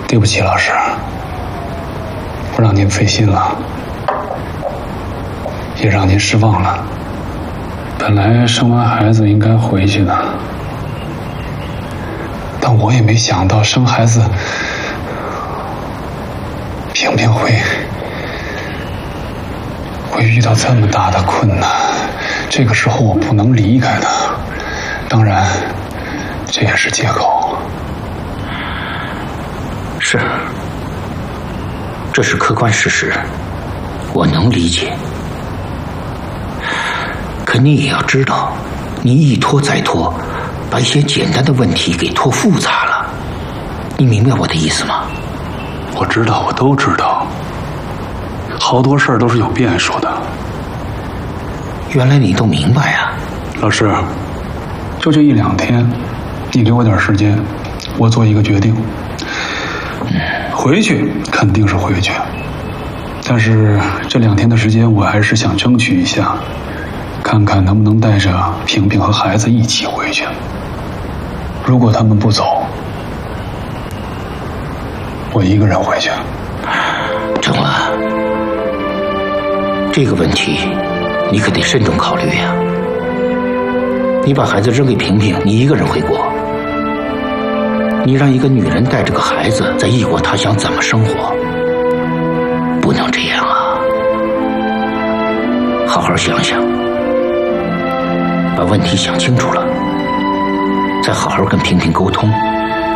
对不起，老师，我让您费心了，也让您失望了。本来生完孩子应该回去的，但我也没想到生孩子，萍萍会遇到这么大的困难。这个时候我不能离开她，当然，这也是借口。 是，这是客观事实，我能理解。可你也要知道，你一拖再拖，把一些简单的问题给拖复杂了。你明白我的意思吗？ 我知道，我都知道。好多事儿都是有变数的。 原来你都明白啊。 老师，就这1-2天，你给我点时间，我做一个决定。回去肯定是回去，但是这2天的时间，我还是想争取一下，看看能不能带着萍萍和孩子一起回去。如果他们不走，我一个人回去。 郑文，这个问题你可得慎重考虑呀。你把孩子扔给萍萍，你一个人回国，你让一个女人带着个孩子在异国他乡怎么生活？不能这样啊！好好想想，把问题想清楚了，再好好跟萍萍沟通，